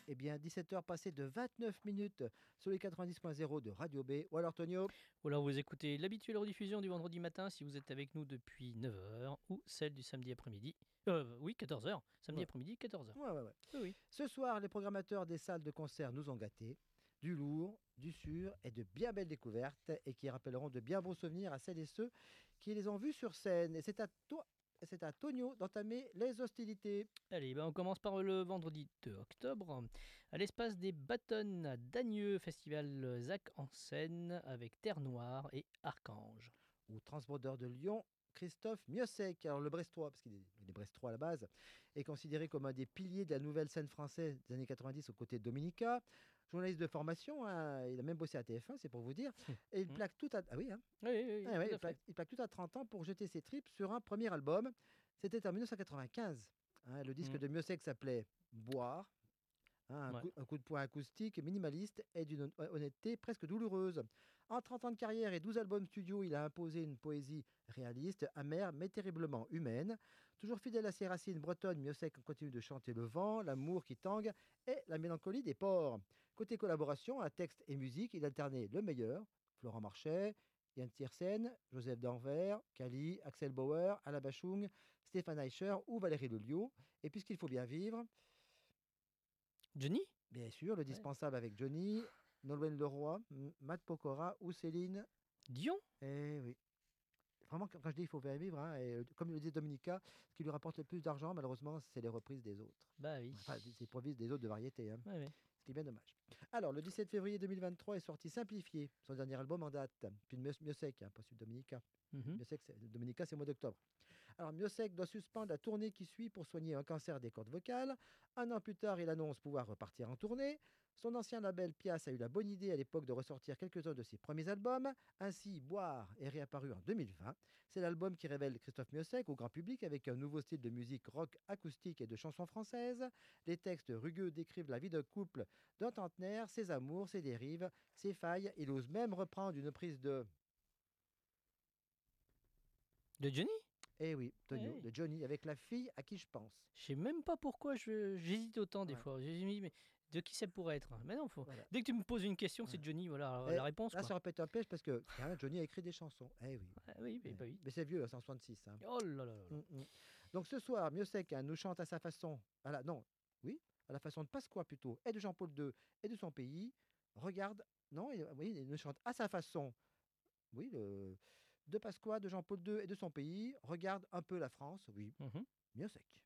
Eh bien, 17 heures passées de 29 minutes sur les 90.0 de Radio B. Ou alors, Tonio? Ou alors vous écoutez l'habituelle rediffusion du vendredi matin si vous êtes avec nous depuis 9 heures ou celle du samedi après-midi. Oui, 14 heures. Samedi Ouais. après-midi, 14 heures. Ouais, ouais, ouais. Oui, oui. Ce soir, les programmateurs des salles de concert nous ont gâtés. Du lourd, du sûr et de bien belles découvertes et qui rappelleront de bien beaux souvenirs à celles et ceux qui les ont vus sur scène. Et c'est à toi, c'est à Tonio d'entamer les hostilités. Allez, on commence par le vendredi 2 octobre à l'espace des Bâtonnes à Dagneux, festival Zach en scène avec Terre Noire et Archange. Au transbordeur de Lyon, Christophe Miossec, alors le Brestois, parce qu'il est Brestois à la base, est considéré comme un des piliers de la nouvelle scène française des années 90 aux côtés de Dominica. Journaliste de formation, hein, il a même bossé à TF1, c'est pour vous dire. Et il Hmm. plaque tout à... Ah oui, hein. Oui, oui, oui, Ah ouais, tout à fait. il plaque tout à 30 ans pour jeter ses tripes sur un premier album. C'était en 1995. Hein, le disque Hmm. de Miossec s'appelait Boire. Hein, Ouais. un coup de poing acoustique minimaliste et d'une honnêteté presque douloureuse. En 30 ans de carrière et 12 albums studio, il a imposé une poésie réaliste, amère, mais terriblement humaine. Toujours fidèle à ses racines bretonnes, Miossec continue de chanter le vent, l'amour qui tangue et la mélancolie des ports. Côté collaboration, à texte et musique, il alternait le meilleur, Florent Marchais, Yann Tiersen, Joseph Danvers, Kali, Axel Bauer, Alain Bachung, Stéphane Eicher ou Valérie Lelio. Et puisqu'il faut bien vivre, Johnny? bien sûr, le Ouais. dispensable avec Johnny, Nolwenn Leroy, Matt Pokora ou Céline. Dion? Eh oui. Vraiment, quand je dis il faut bien vivre, hein, et comme le dit Dominica, ce qui lui rapporte le plus d'argent, malheureusement, c'est les reprises des autres. Bah oui. Enfin, c'est reprises des autres de variété, hein, Ouais, ouais. ce qui est bien dommage. Alors, le 17 février 2023 est sorti Simplifié, son dernier album en date. Puis mieux sec, hein, pas celui de Dominica. Mhm. Mieux sec, Dominica, c'est au mois d'octobre. Alors, Miossec doit suspendre la tournée qui suit pour soigner un cancer des cordes vocales. Un an plus tard, il annonce pouvoir repartir en tournée. Son ancien label Pias a eu la bonne idée à l'époque de ressortir quelques-uns de ses premiers albums. Ainsi, Boire est réapparu en 2020. C'est l'album qui révèle Christophe Miossec au grand public avec un nouveau style de musique rock acoustique et de chansons françaises. Les textes rugueux décrivent la vie d'un couple, d'un trentenaire, ses amours, ses dérives, ses failles. Il ose même reprendre une prise de... De Johnny? Eh oui, Ouais, Tonio, oui. de Johnny, avec la fille à qui je pense. Je sais même pas pourquoi j'hésite autant des Ouais, fois. J'ai dit, mais de qui ça pourrait être? Mais non, faut... voilà. Dès que tu me poses une question, Ouais. c'est Johnny, voilà la Et réponse, là, quoi. ça répète un piège parce que hein, Johnny a écrit des chansons. Eh oui. Ah oui, Eh bah oui. oui. Mais c'est vieux, hein, 166. Hein. Oh là là là là. Mm. Donc ce soir, Miossec hein, nous chante à sa façon, non, oui, à la façon de Pasqua plutôt, et de Jean-Paul II et de son pays. Regarde, non, oui, il nous chante à sa façon, oui, de Pasqua, de Jean-Paul II et de son pays. Regarde un peu la France, oui, Mhm. Miossec.